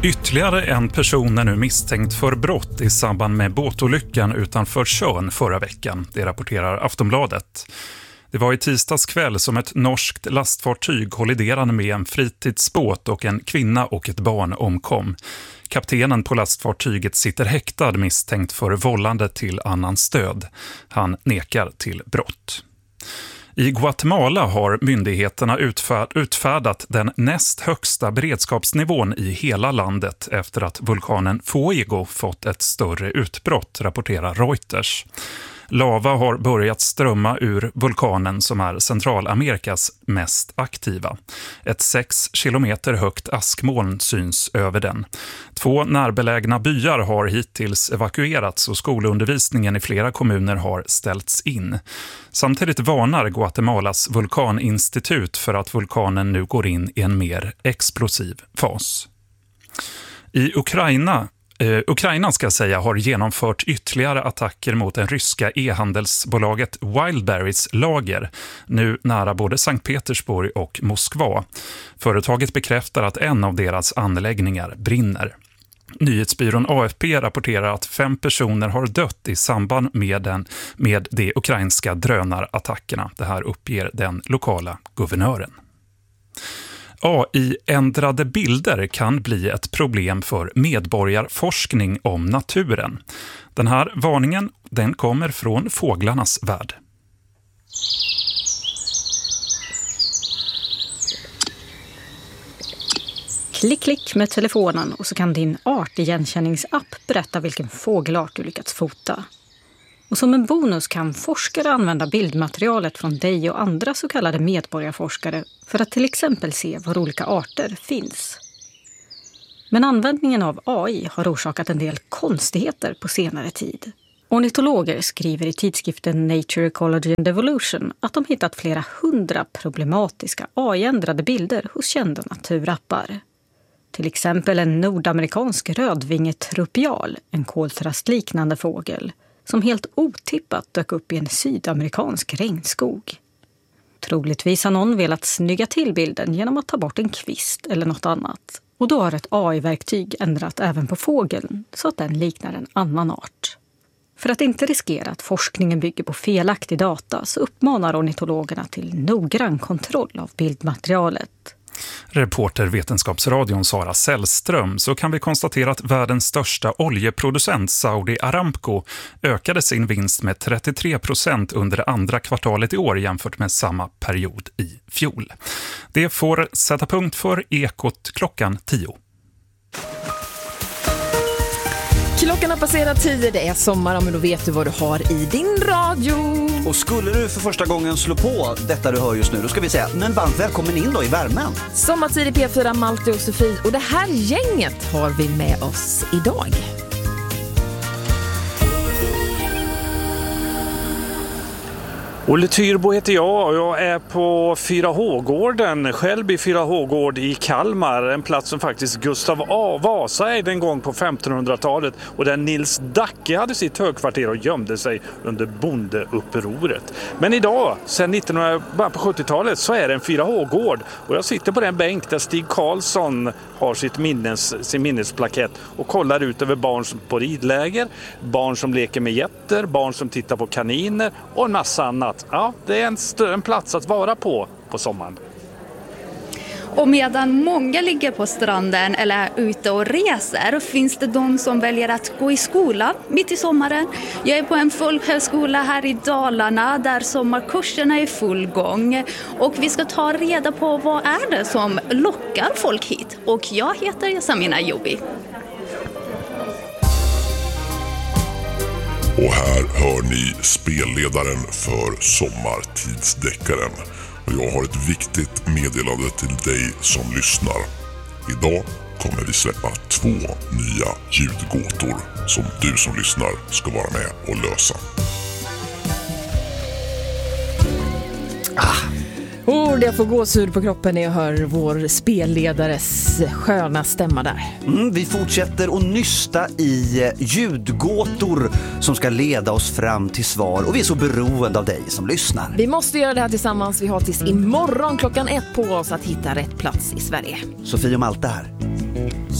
Ytterligare en person är nu misstänkt för brott i samband med båtolyckan utanför Tjörn förra veckan. Det rapporterar Aftonbladet. Det var i tisdags kväll som ett norskt lastfartyg kolliderade med en fritidsbåt och en kvinna och ett barn omkom. Kaptenen på lastfartyget sitter häktad misstänkt för vållande till annans död. Han nekar till brott. I Guatemala har myndigheterna utfärdat den näst högsta beredskapsnivån i hela landet efter att vulkanen Fuego fått ett större utbrott, rapporterar Reuters. Lava har börjat strömma ur vulkanen som är Centralamerikas mest aktiva. Ett 6 kilometer högt askmoln syns över den. 2 närbelägna byar har hittills evakuerats och skolundervisningen i flera kommuner har ställts in. Samtidigt varnar Guatemalas vulkaninstitut för att vulkanen nu går in i en mer explosiv fas. I Ukraina har genomfört ytterligare attacker mot den ryska e-handelsbolaget Wildberries lager, nu nära både Sankt Petersburg och Moskva. Företaget bekräftar att en av deras anläggningar brinner. Nyhetsbyrån AFP rapporterar att 5 personer har dött i samband med de ukrainska drönarattackerna. Det här uppger den lokala guvernören. AI-ändrade bilder kan bli ett problem för medborgarforskning om naturen. Den här varningen den kommer från fåglarnas värld. Klick, klick med telefonen och så kan din artigenkänningsapp berätta vilken fågelart du lyckats fota. Och som en bonus kan forskare använda bildmaterialet från dig och andra så kallade medborgarforskare för att till exempel se var olika arter finns. Men användningen av AI har orsakat en del konstigheter på senare tid. Ornitologer skriver i tidskriften Nature, Ecology and Evolution att de hittat flera 100 problematiska AI-ändrade bilder hos kända naturappar. Till exempel en nordamerikansk rödvingetrupial, en koltrastliknande fågel, som helt otippat dök upp i en sydamerikansk regnskog. Troligtvis har någon velat snygga till bilden genom att ta bort en kvist eller något annat. Och då har ett AI-verktyg ändrat även på fågeln så att den liknar en annan art. För att inte riskera att forskningen bygger på felaktig data så uppmanar ornitologerna till noggrann kontroll av bildmaterialet. Reporter Vetenskapsradion Sara Sällström, så kan vi konstatera att världens största oljeproducent Saudi Aramco ökade sin vinst med 33% under det andra kvartalet i år jämfört med samma period i fjol. Det får sätta punkt för Ekot klockan 10. Klockan har passerat 10, det är sommar, men då vet du vad du har i din radio. Och skulle du för första gången slå på detta du hör just nu, då ska vi säga, men varmt välkommen in då i värmen. Sommartid i P4, Malte och Sofie, och det här gänget har vi med oss idag. Olle Tyrbo heter jag och jag är på 4H-gården, själv i 4H-gård i Kalmar, en plats som faktiskt Gustav Vasa ägde en gång på 1500-talet och där Nils Dacke hade sitt högkvarter och gömde sig under bondeupproret. Men idag, sedan 1970-talet, så är det en 4H-gård och jag sitter på den bänk där Stig Karlsson har sin minnesplakett och kollar ut över barn som på ridläger, barn som leker med getter, barn som tittar på kaniner och en massa annat. Ja, det är en plats att vara på sommaren. Och medan många ligger på stranden eller är ute och reser finns det de som väljer att gå i skola mitt i sommaren. Jag är på en folkhögskola här i Dalarna där sommarkurserna är i full gång. Och vi ska ta reda på vad är det som lockar folk hit. Och jag heter Samina Jobi. Och här hör ni spelledaren för Sommartidsdeckaren. Och jag har ett viktigt meddelande till dig som lyssnar. Idag kommer vi släppa 2 nya ljudgåtor som du som lyssnar ska vara med och lösa. Jag får gåshud på kroppen när jag hör vår spelledares sköna stämma där. Vi fortsätter att nysta i ljudgåtor som ska leda oss fram till svar. Och vi är så beroende av dig som lyssnar. Vi måste göra det här tillsammans. Vi har tills imorgon klockan 1 på oss att hitta rätt plats i Sverige. Sofie och Malte här.